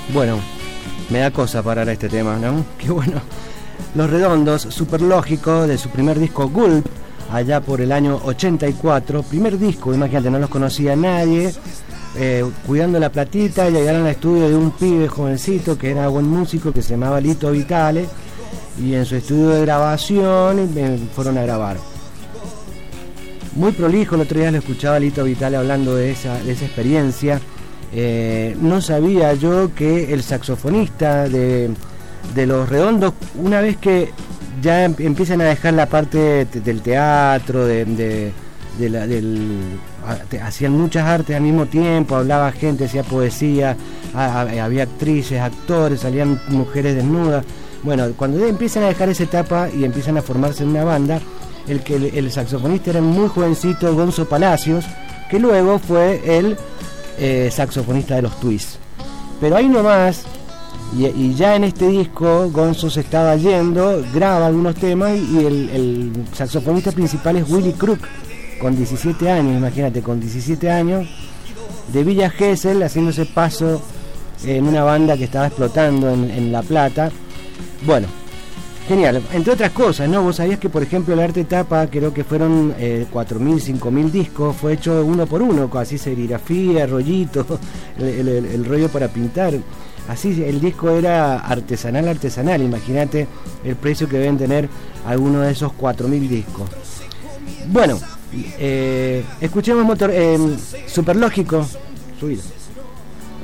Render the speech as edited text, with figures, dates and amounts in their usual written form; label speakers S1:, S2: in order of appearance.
S1: Bueno, me da cosa parar este tema, ¿no? Qué bueno. Los Redondos, Superlógico, de su primer disco Gulp, allá por el año 84. Primer disco, imagínate, no los conocía nadie. Cuidando la platita, llegaron al estudio de un pibe jovencito que era buen músico, que se llamaba Lito Vitale, y en su estudio de grabación fueron a grabar. Muy prolijo, el otro día lo escuchaba a Lito Vitale hablando de esa experiencia. No sabía yo que el saxofonista de Los Redondos, una vez que ya empiezan a dejar la parte del teatro, hacían muchas artes al mismo tiempo, hablaba gente, hacía poesía, había actrices, actores, salían mujeres desnudas. Bueno, cuando ya empiezan a dejar esa etapa y empiezan a formarse en una banda, el saxofonista era muy jovencito, Gonzo Palacios, que luego fue el saxofonista de los Twists. Pero ahí nomás, y ya en este disco Gonzo se estaba yendo, graba algunos temas, y el saxofonista principal es Willy Crook, con 17 años, imagínate, con 17 años, de Villa Gesell, haciéndose paso en una banda que estaba explotando en La Plata. Bueno, genial, entre otras cosas, ¿no? Vos sabías que, por ejemplo, el Arte Tapa, creo que fueron 4.000, 5.000 discos, fue hecho uno por uno, así serigrafía, rollito, el rollo para pintar. Así el disco era artesanal, imagínate el precio que deben tener algunos de esos 4.000 discos. Bueno, escuchemos Superlógico, subilo.